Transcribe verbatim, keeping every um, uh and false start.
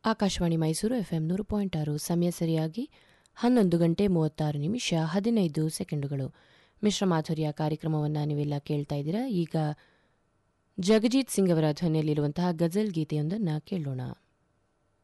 Akashvani Mysuru FM ನೂರು point ಆರು ಸಮಯ ಸರಿಯಾಗಿ ಹನ್ನೊಂದು ಗಂಟೆ ಮೂವತ್ತಾರು ನಿಮಿಷ ಹದಿನೈದು ಸೆಕೆಂಡುಗಳು. ಮಿಶ್ರ ಮಾಧುರ್ಯ ಕಾರ್ಯಕ್ರಮವನ್ನು ನೀವೆಲ್ಲ ಕೇಳ್ತಾ ಇದ್ದೀರಾ. ಈಗ ಜಗಜೀತ್ ಸಿಂಗ್ ಅವರ ಧ್ವನಿಯಲ್ಲಿರುವಂತಹ ಗಜಲ್ ಗೀತೆಯೊಂದನ್ನು ಕೇಳೋಣ.